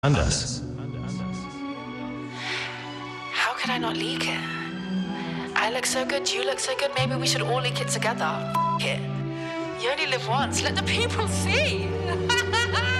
Anders. How could I not leak it? I look so good, you look so good, maybe we should all leak it together. F it. You only live once, let the people see.